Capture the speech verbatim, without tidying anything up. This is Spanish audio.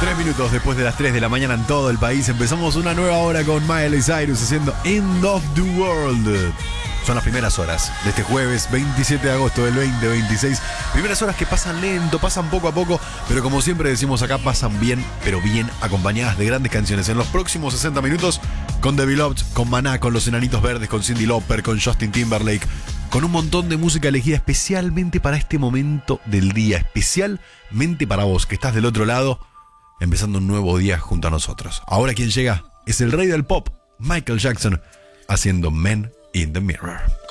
Tres minutos después de las tres de la mañana en todo el país, empezamos una nueva hora con Miley Cyrus haciendo End of the World. Son las primeras horas de este jueves veintisiete de agosto del veinte veintiséis. Primeras horas que pasan lento, pasan poco a poco, pero como siempre decimos acá, pasan bien, pero bien acompañadas de grandes canciones. En los próximos sesenta minutos, con The Beloved, con Maná, con Los Enanitos Verdes, con Cyndi Lauper, con Justin Timberlake, con un montón de música elegida especialmente para este momento del día, especialmente para vos que estás del otro lado, empezando un nuevo día junto a nosotros. Ahora quien llega es el rey del pop, Michael Jackson, haciendo Men in the Mirror.